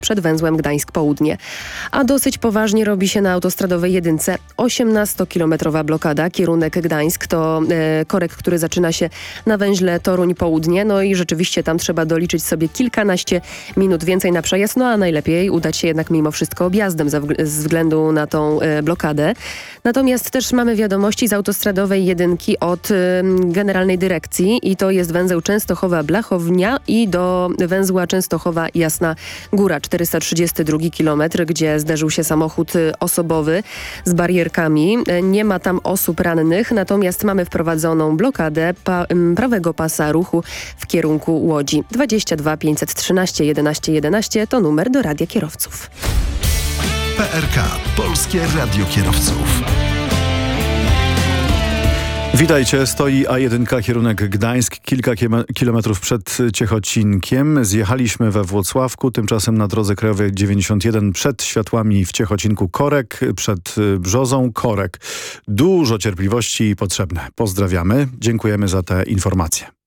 przed węzłem Gdańsk Południe. A dosyć poważnie robi się na autostradowej jedynce. 18-kilometrowa blokada, kierunek Gdańsk, to korek, który zaczyna się na węźle Toruń Południe. No i rzeczywiście tam trzeba doliczyć sobie kilkanaście minut więcej na przejazd, no a najlepiej udać się jednak mimo wszystko objazdem ze względu na tą blokadę. Natomiast też mamy wiadomości z autostradowej jedynki od Generalnej Dyrekcji i to jest węzeł Częstochowa-Blachownia i do węzła Częstochowa-Jasna Góra, 432 km, gdzie zderzył się samochód osobowy z barierkami. Nie ma tam osób rannych, natomiast mamy wprowadzoną blokadę prawego pasa ruchu w kierunku Łodzi. 22 513 11 11 to numer do Radia Kierowców. PRK, Polskie Radio Kierowców. Witajcie, stoi A1 kierunek Gdańsk, kilka kilometrów przed Ciechocinkiem. Zjechaliśmy we Włocławku, tymczasem na drodze krajowej 91 przed światłami w Ciechocinku korek, przed Brzozą korek. Dużo cierpliwości potrzebne. Pozdrawiamy, dziękujemy za te informacje.